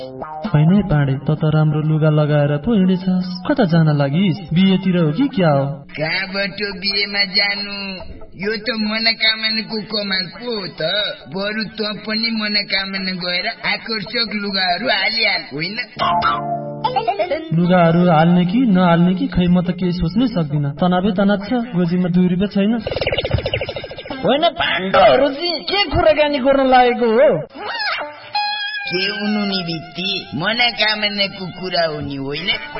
हैन पाडे त राम्रो लुगा लगाएर पो हिँडेछस्। कता जान लागिस्? बिहेतिर हो कि क्या हो? कहाँबाट बिहेमा जानु? यो त मनोकामनाको कमाल पो हो त। बरु त पनि मनोकामना गएर आकर्षक लुगाहरू हालिहाल होइन। लुगाहरू हाल्ने कि नहाल्ने कि खै म त केही सोच्नै सक्दिन। तनावै तनाव छ। गोजीमा 2 रुपियाँ छैन। होइन पाण्डवहरू चाहिँ के कुराकानी गर्न लागेको हो? के हुनु नि बित्ती, मनोकामनाको कुरा हो नि होइन।